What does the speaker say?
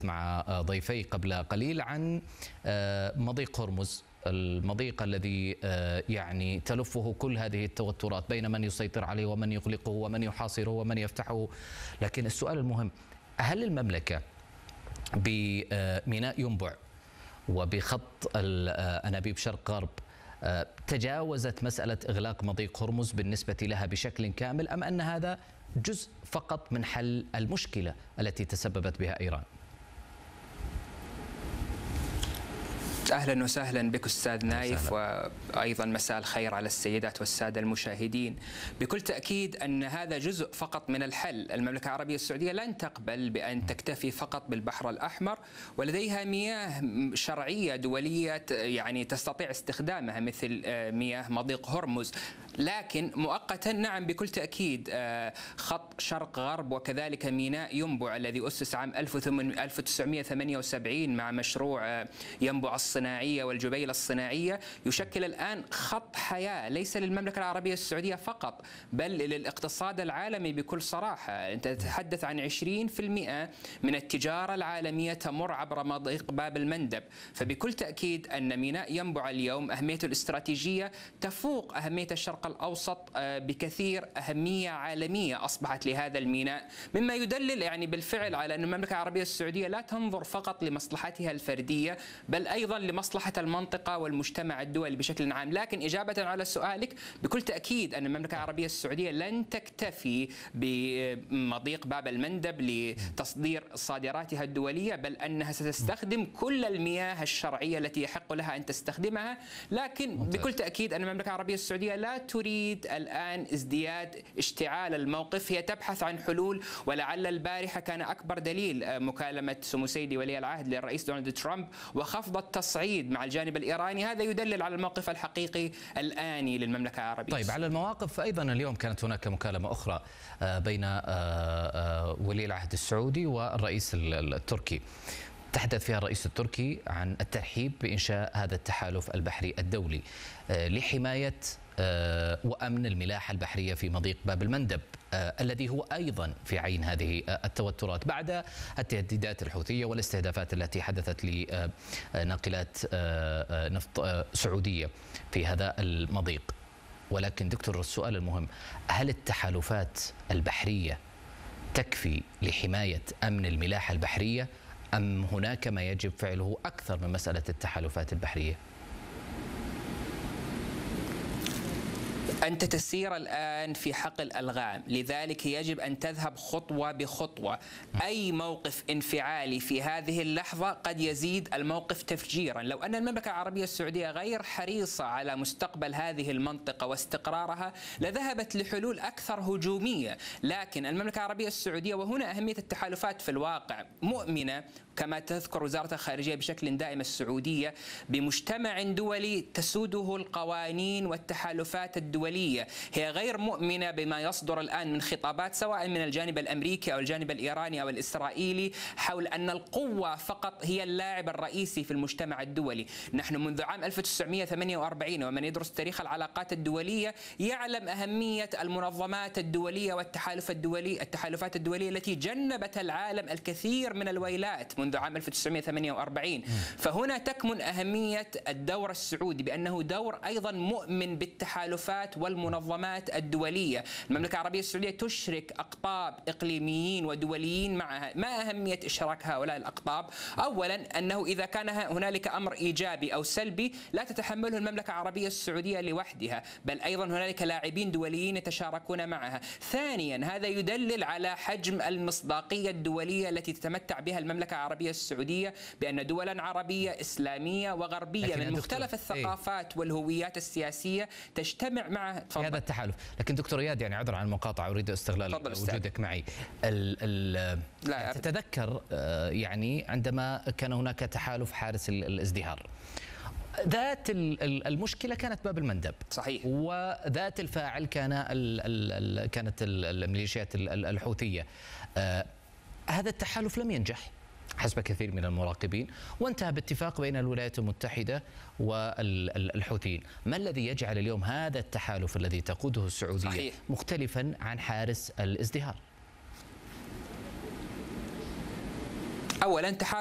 مع ضيفي قبل قليل عن مضيق هرمز، المضيق الذي يعني تلفه كل هذه التوترات بين من يسيطر عليه ومن يغلقه ومن يحاصره ومن يفتحه. لكن السؤال المهم، هل المملكة بميناء ينبع وبخط أنابيب شرق غرب تجاوزت مسألة إغلاق مضيق هرمز بالنسبة لها بشكل كامل، أم أن هذا جزء فقط من حل المشكلة التي تسببت بها إيران؟ أهلا وسهلا بك أستاذ نايف، وأيضا مساء الخير على السيدات والسادة المشاهدين. بكل تأكيد أن هذا جزء فقط من الحل. المملكة العربية السعودية لن تقبل بأن تكتفي فقط بالبحر الأحمر، ولديها مياه شرعية دولية يعني تستطيع استخدامها مثل مياه مضيق هرمز، لكن مؤقتا نعم بكل تأكيد خط شرق غرب وكذلك ميناء ينبع الذي أسس عام 1978 مع مشروع ينبع الصناعية والجبيلة الصناعية يشكل الآن خط حياة ليس للمملكة العربية السعودية فقط بل للاقتصاد العالمي بكل صراحة. أنت تتحدث عن 20% من التجارة العالمية تمر عبر مضيق باب المندب، فبكل تأكيد أن ميناء ينبع اليوم أهميته الاستراتيجية تفوق أهمية الشرق الأوسط بكثير. أهمية عالمية أصبحت لهذا الميناء، مما يدلل يعني بالفعل على أن المملكة العربية السعودية لا تنظر فقط لمصلحتها الفردية بل أيضا لمصلحة المنطقة والمجتمع الدولي بشكل عام. لكن إجابة على سؤالك، بكل تأكيد أن المملكة العربية السعودية لن تكتفي بمضيق باب المندب لتصدير صادراتها الدولية، بل أنها ستستخدم كل المياه الشرعية التي يحق لها أن تستخدمها. لكن بكل تأكيد أن المملكة العربية السعودية لا تريد الآن ازدياد اشتعال الموقف، هي تبحث عن حلول. ولعل البارحة كان أكبر دليل مكالمة سمو سيدي ولي العهد للرئيس دونالد ترامب وخفض التصعيد مع الجانب الإيراني. هذا يدلل على الموقف الحقيقي الآني للمملكة العربية. طيب، على المواقف أيضا اليوم كانت هناك مكالمة أخرى بين ولي العهد السعودي والرئيس التركي، تحدث فيها الرئيس التركي عن الترحيب بإنشاء هذا التحالف البحري الدولي لحماية وأمن الملاحة البحرية في مضيق باب المندب الذي هو أيضا في عين هذه التوترات بعد التهديدات الحوثية والاستهدافات التي حدثت لناقلات نفط سعودية في هذا المضيق. ولكن دكتور، السؤال المهم، هل التحالفات البحرية تكفي لحماية أمن الملاحة البحرية أم هناك ما يجب فعله أكثر من مسألة التحالفات البحرية؟ أنت تسير الآن في حقل ألغام، لذلك يجب أن تذهب خطوة بخطوة. أي موقف انفعالي في هذه اللحظة قد يزيد الموقف تفجيرا. لو أن المملكة العربية السعودية غير حريصة على مستقبل هذه المنطقة واستقرارها لذهبت لحلول أكثر هجومية. لكن المملكة العربية السعودية، وهنا أهمية التحالفات في الواقع، مؤمنة كما تذكر وزارة الخارجية بشكل دائم السعودية بمجتمع دولي تسوده القوانين والتحالفات الدولية. هي غير مؤمنة بما يصدر الآن من خطابات سواء من الجانب الأمريكي أو الجانب الإيراني أو الإسرائيلي حول أن القوة فقط هي اللاعب الرئيسي في المجتمع الدولي. نحن منذ عام 1948 ومن يدرس تاريخ العلاقات الدولية يعلم أهمية المنظمات الدولية التحالفات الدولية التي جنبت العالم الكثير من الويلات منذ عام 1948. فهنا تكمن أهمية الدور السعودي بأنه دور أيضا مؤمن بالتحالفات والمنظمات الدولية. المملكة العربية السعودية تشرك أقطاب إقليميين ودوليين معها. ما أهمية إشراك هؤلاء الأقطاب؟ أولا أنه إذا كان هنالك أمر إيجابي أو سلبي لا تتحمله المملكة العربية السعودية لوحدها، بل أيضا هنالك لاعبين دوليين يتشاركون معها. ثانيا، هذا يدلل على حجم المصداقية الدولية التي تتمتع بها المملكة العربية السعودية، بأن دولا عربية إسلامية وغربية من مختلف الثقافات والهويات السياسية تجتمع معها في هذا التحالف. لكن دكتور اياد، يعني عذرا عن المقاطعة، أريد استغلال وجودك معي. تتذكر يعني عندما كان هناك تحالف حارس الازدهار، ذات المشكلة كانت باب المندب، صحيح، وذات الفاعل كانت الميليشيات الحوثية. هذا التحالف لم ينجح حسب كثير من المراقبين، وانتهى باتفاق بين الولايات المتحدة والحوثيين. ما الذي يجعل اليوم هذا التحالف الذي تقوده السعودية صحيح مختلفا عن حارس الازدهار؟ اولا